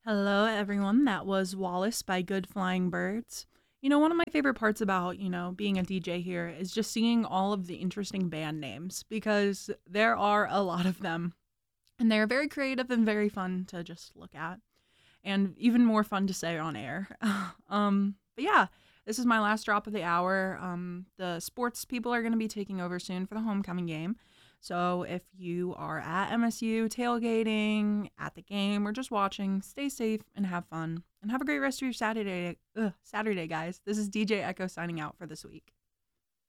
Hello, everyone. That was Wallace by Good Flying Birds. One of my favorite parts about, being a DJ here is just seeing all of the interesting band names because there are a lot of them. And they're very creative and very fun to just look at and even more fun to say on air. But yeah, this is my last drop of the hour. The sports people are going to be taking over soon for the homecoming game. So if you are at MSU tailgating, at the game, or just watching, stay safe and have fun. And have a great rest of your Saturday, guys. This is DJ Echo signing out for this week.